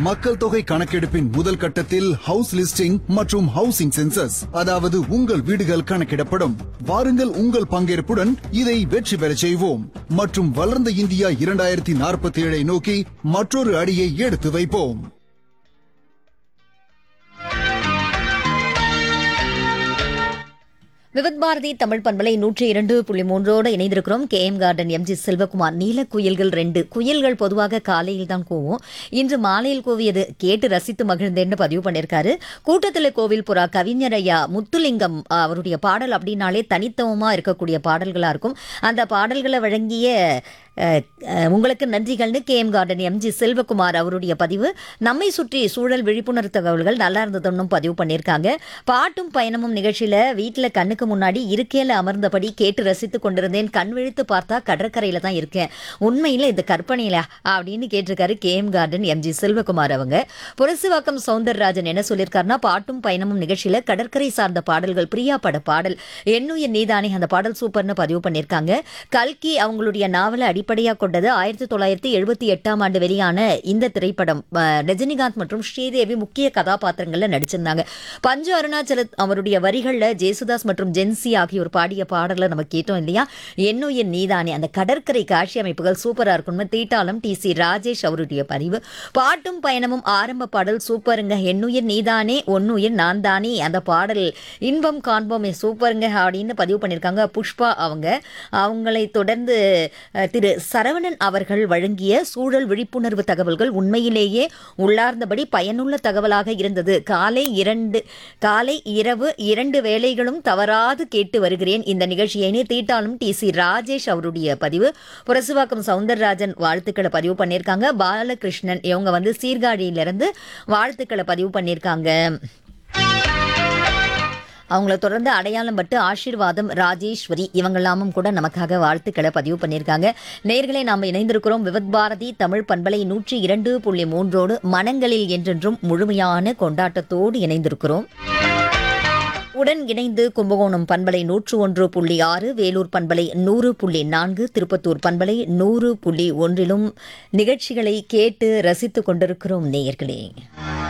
மக்கள் தொகை கணக்கெடுப்பின் முதல் கட்டத்தில் ஹவுஸ் லிஸ்டிங் மற்றும் ஹவுசிங் சென்சஸ், அதாவது உங்கள் வீடுகள் கணக்கிடப்படும். வாருங்கள், உங்கள் பங்கேற்புடன் இதை வெற்றி பெறச் செய்வோம் மற்றும் வளர்ந்த இந்தியா 2047 நோக்கி மற்றொரு அடியை எடுத்து வைப்போம். விவித் பாரதி தமிழ் பண்பலை 102.3 இணைந்திருக்கிறோம். KM garden MG Selvakumar. நீல குயில்கள் 2 குயில்கள் பொதுவாக காலையில் தான் கூவும். இன்று மாலையில் கூவியது கேட்டு ரசித்து மகிழ்ந்தேன்னு பதிவு பண்ணியிருக்காரு. கூட்டத்தில் கோவில் புறா கவிஞர் ஐயா முத்துலிங்கம் அவருடைய பாடல் அப்படின்னாலே தனித்துவமா இருக்கக்கூடிய பாடல்களா இருக்கும். அந்த பாடல்களை வழங்கிய உங்களுக்கு நன்றிகள்னு KM கார்டன் MG செல்வகுமார் அவருடைய பதிவு. நம்மை சுற்றி சூழல் விழிப்புணர்வு தகவல்கள் நல்லா இருந்ததுன்னு பதிவு பண்ணியிருக்காங்க. பாட்டும் பயணமும் நிகழ்ச்சியில வீட்டில் கண்ணுக்கு முன்னாடி இருக்கையில அமர்ந்தபடி கேட்டு ரசித்து கொண்டிருந்தேன். கண் விழித்து பார்த்தா கடற்கரையில தான் இருக்கேன். உண்மையில இது கற்பனையில அப்படின்னு கேட்டிருக்காரு KM கார்டன் MG செல்வகுமார் அவங்க. புரசுவாக்கம் சௌந்தரராஜன் என்ன சொல்லியிருக்காருன்னா, பாட்டும் பயணமும் நிகழ்ச்சியில கடற்கரை சார்ந்த பாடல்கள், பிரியா பட பாடல் என்னுயிர் நீதானே அந்த பாடல் சூப்பர்னு பதிவு பண்ணியிருக்காங்க. கல்கி அவங்களுடைய நாவலை அடிப்படையாக கொண்டது 1978 ஆண்டு வெளியான இந்த திரைப்படம். ரஜினிகாந்த் மற்றும் ஸ்ரீதேவி முக்கிய கதாபாத்திரங்கள்ல நடிச்சிருந்தாங்க. பஞ்சு அருணாச்சல அவருடைய வரிகள்ல ஜேசுதாஸ் மற்றும் ஜென்சி ஆகியோர் பாடிய பாடலை நம்ம கேட்டோம் இல்லையா. என்னுயிர் நீதானே அந்த கடற்கரை காட்சி அமைப்புகள் சூப்பரா இருக்கும்னு தீட்டாளம் TC ராஜேஷ் அவருடைய பதிவு. பாட்டும் பயணமும் ஆரம்ப பாடல் சூப்பருங்க. என்னுயிர் நீதானே ஒன்னுயிர் நான் தானே அந்த பாடல் இன்பம் காண்போம் சூப்பருங்க அப்படின்னு பதிவு பண்ணியிருக்காங்க புஷ்பா அவங்க. அவங்களை தொடர்ந்து திரு சரவணன் அவர்கள் வழங்கிய சூழல் விழிப்புணர்வு தகவல்கள் உண்மையிலேயே உள்ளார்ந்தபடி பயனுள்ள தகவலாக இருந்தது. காலை இரவு 2 வேளைகளும் தவறாது கேட்டு வருகிறேன் இந்த நிகழ்ச்சியை தீட்டாலும் TC ராஜேஷ் அவருடைய பதிவு. புரசுவாக்கம் சௌந்தரராஜன் வாழ்த்துக்களை பதிவு பண்ணியிருக்காங்க. பாலகிருஷ்ணன் இவங்க சீர்காழியிலிருந்து வாழ்த்துக்களை பதிவு பண்ணியிருக்காங்க. அவங்கள தொடர்ந்து அடையாளம் பட்டு ஆசீர்வாதம் ராஜேஸ்வரி இவங்கெல்லாமும் கூட நமக்காக வாழ்த்துக்களை பதிவு பண்ணியிருக்காங்க. நேயர்களே, நாம் இணைந்திருக்கிறோம் விவித் பாரதி தமிழ் பண்பலை 102.3 மனங்களில் என்றென்றும் முழுமையான கொண்டாட்டத்தோடு இணைந்திருக்கிறோம். உடன் இணைந்து கும்பகோணம் பண்பலை 101.6, வேலூர் பண்பலை 100.4, திருப்பத்தூர் பண்பலை 100.1 நிகழ்ச்சிகளை கேட்டு ரசித்துக் கொண்டிருக்கிறோம் நேயர்களே.